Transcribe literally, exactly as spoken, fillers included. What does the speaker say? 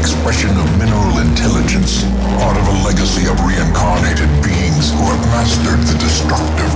expression of mineral intelligence, part of a legacy of reincarnated beings who have mastered the destructive